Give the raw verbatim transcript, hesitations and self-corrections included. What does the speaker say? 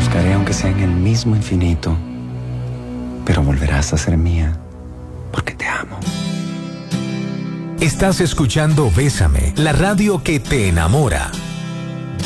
buscaré aunque sea en el mismo infinito, pero volverás a ser mía porque te amo. Estás escuchando Bésame, la radio que te enamora.